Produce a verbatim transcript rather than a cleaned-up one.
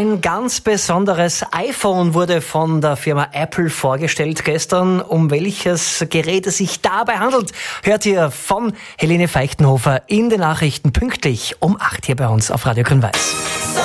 Ein ganz besonderes iPhone wurde von der Firma Apple vorgestellt gestern. Um welches Gerät es sich dabei handelt, hört ihr von Helene Feichtenhofer in den Nachrichten pünktlich um acht hier bei uns auf Radio Grün-Weiß.